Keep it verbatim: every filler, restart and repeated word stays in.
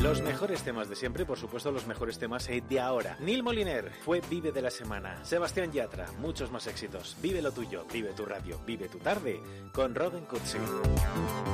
Los mejores temas de siempre, por supuesto, los mejores temas de ahora. Neil Moliner fue Vive de la Semana. Sebastián Yatra, muchos más éxitos. Vive lo tuyo, vive tu radio, vive tu tarde, con Robin Cutsi.